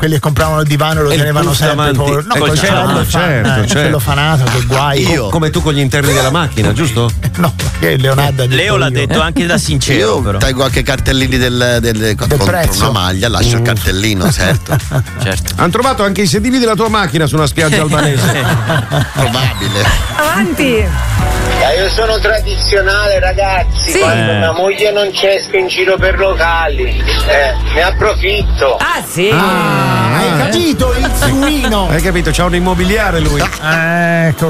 quelli che compravano il divano e lo tenevano sempre col cellofanato, che guai. Come tu con gli interni della macchina, giusto? No, Leonardo Leo l'ha detto anche da sincero. Io tengo qualche cartellini del contro prezzo. una maglia, lascio il cartellino, certo. Hanno trovato anche i sedili della tua macchina su una spiaggia albanese. Probabile. Avanti. Io sono tradizionale, ragazzi. Sì. Quando mia moglie non c'esca in giro per locali, ne approfitto. Ah, sì. Hai capito il suino? Hai capito? C'ha un immobiliare lui. Ecco